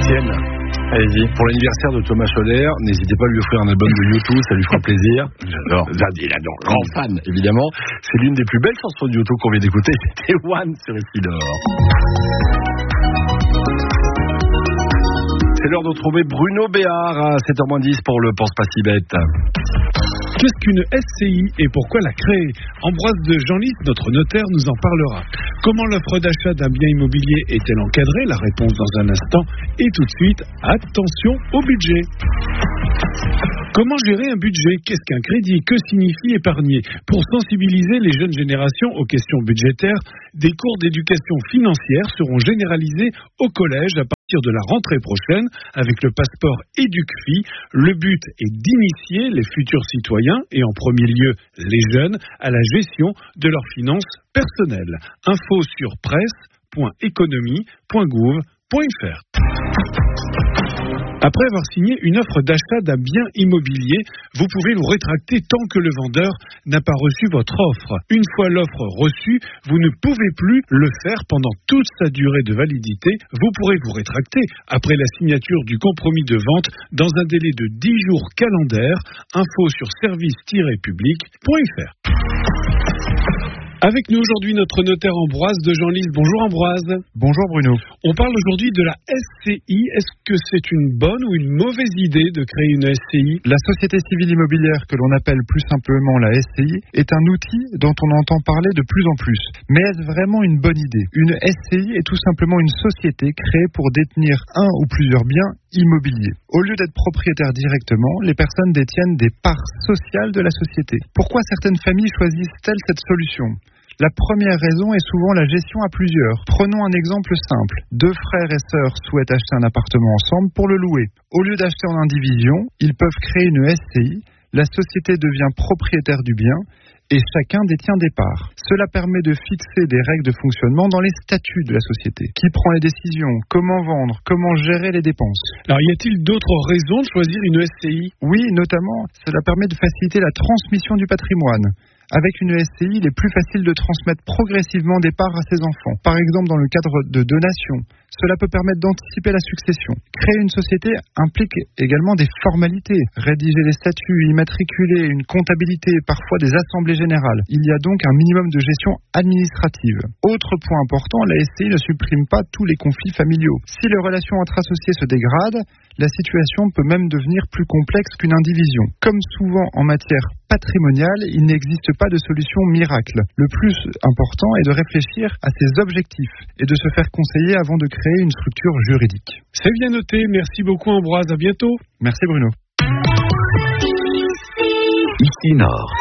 Étienne, allez-y. Pour l'anniversaire de Thomas Scholler, n'hésitez pas à lui offrir un album de U2, ça lui fera plaisir. J'adore. Il adore. Grand fan, évidemment. C'est l'une des plus belles chansons de U2 qu'on vient d'écouter. C'était One sur Essilor. C'est l'heure de retrouver Bruno Béard à 7h10 pour le Pense pas si bête. Qu'est-ce qu'une SCI et pourquoi la créer ? Ambroise de Genlis, notre notaire, nous en parlera. Comment l'offre d'achat d'un bien immobilier est-elle encadrée ? La réponse dans un instant. Et tout de suite, attention au budget. Comment gérer un budget ? Qu'est-ce qu'un crédit ? Que signifie épargner ? Pour sensibiliser les jeunes générations aux questions budgétaires, des cours d'éducation financière seront généralisés au collège à partir de la rentrée prochaine avec le passeport EducFi. Le but est d'initier les futurs citoyens et en premier lieu les jeunes à la gestion de leurs finances personnelles. Info sur presse.economie.gouv.fr. Après avoir signé une offre d'achat d'un bien immobilier, vous pouvez vous rétracter tant que le vendeur n'a pas reçu votre offre. Une fois l'offre reçue, vous ne pouvez plus le faire pendant toute sa durée de validité. Vous pourrez vous rétracter après la signature du compromis de vente dans un délai de 10 jours calendaires. Info sur service-public.fr. Avec nous aujourd'hui notre notaire Ambroise de Genlis. Bonjour Ambroise. Bonjour Bruno. On parle aujourd'hui de la SCI. Est-ce que c'est une bonne ou une mauvaise idée de créer une SCI ? La société civile immobilière, que l'on appelle plus simplement la SCI, est un outil dont on entend parler de plus en plus. Mais est-ce vraiment une bonne idée ? Une SCI est tout simplement une société créée pour détenir un ou plusieurs biens immobiliers. Au lieu d'être propriétaires directement, les personnes détiennent des parts sociales de la société. Pourquoi certaines familles choisissent-elles cette solution ? La première raison est souvent la gestion à plusieurs. Prenons un exemple simple. 2 frères et sœurs souhaitent acheter un appartement ensemble pour le louer. Au lieu d'acheter en indivision, ils peuvent créer une SCI. La société devient propriétaire du bien et chacun détient des parts. Cela permet de fixer des règles de fonctionnement dans les statuts de la société. Qui prend les décisions ? Comment vendre ? Comment gérer les dépenses ? Alors, y a-t-il d'autres raisons de choisir une SCI ? Oui, notamment, cela permet de faciliter la transmission du patrimoine. Avec une SCI, il est plus facile de transmettre progressivement des parts à ses enfants. Par exemple, dans le cadre de donations. Cela peut permettre d'anticiper la succession. Créer une société implique également des formalités. Rédiger les statuts, immatriculer, une comptabilité, parfois des assemblées générales. Il y a donc un minimum de gestion administrative. Autre point important, la SCI ne supprime pas tous les conflits familiaux. Si les relations entre associés se dégradent, la situation peut même devenir plus complexe qu'une indivision. Comme souvent en matière patrimoniale, il n'existe pas de solution miracle. Le plus important est de réfléchir à ses objectifs et de se faire conseiller avant de créer une structure juridique. C'est bien noté. Merci beaucoup Ambroise. À bientôt. Merci Bruno. Ici Nord.